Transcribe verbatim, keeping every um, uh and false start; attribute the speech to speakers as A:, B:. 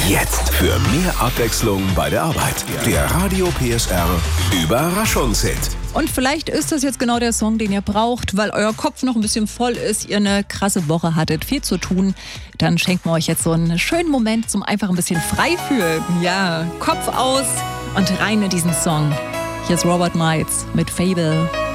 A: Jetzt für mehr Abwechslung bei der Arbeit. Der Radio P S R Überraschungshit.
B: Und vielleicht ist das jetzt genau der Song, den ihr braucht, weil euer Kopf noch ein bisschen voll ist, ihr eine krasse Woche hattet, viel zu tun. Dann schenken wir euch jetzt so einen schönen Moment zum einfach ein bisschen frei fühlen. Ja, Kopf aus und rein in diesen Song. Hier ist Robert Miles mit Fable.